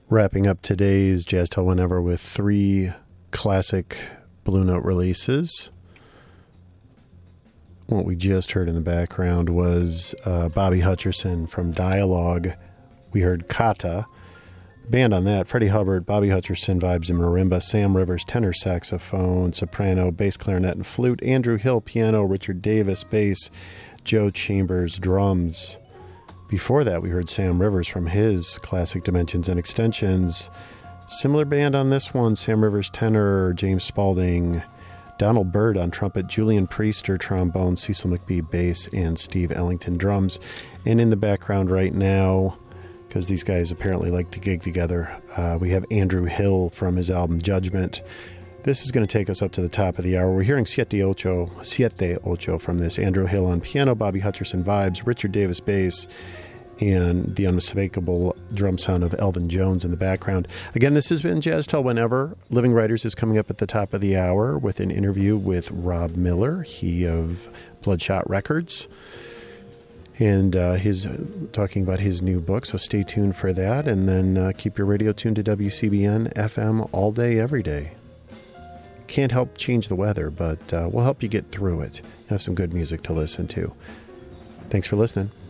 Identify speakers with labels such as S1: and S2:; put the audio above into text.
S1: Wrapping up today's Jazz Till Whenever with 3 classic Blue Note releases. What we just heard in the background was Bobby Hutcherson from Dialogue. We heard Kata. Band on that, Freddie Hubbard, Bobby Hutcherson, vibes and marimba, Sam Rivers, tenor saxophone, soprano, bass clarinet and flute, Andrew Hill, piano, Richard Davis, bass, Joe Chambers, drums. Before that, we heard Sam Rivers from his classic Dimensions and Extensions. Similar band on this one, Sam Rivers tenor, James Spaulding, Donald Byrd on trumpet, Julian Priester trombone, Cecil McBee bass, and Steve Ellington drums. And in the background right now, because these guys apparently like to gig together, we have Andrew Hill from his album Judgment. This is going to take us up to the top of the hour. We're hearing Siete Ocho from this. Andrew Hill on piano, Bobby Hutcherson vibes, Richard Davis bass, and the unmistakable drum sound of Elvin Jones in the background. Again, this has been Jazz Till Whenever. Living Writers is coming up at the top of the hour with an interview with Rob Miller, he of Bloodshot Records, and his talking about his new book, so stay tuned for that. And then keep your radio tuned to WCBN FM all day, every day. Can't help change the weather, but we'll help you get through it. Have some good music to listen to. Thanks for listening.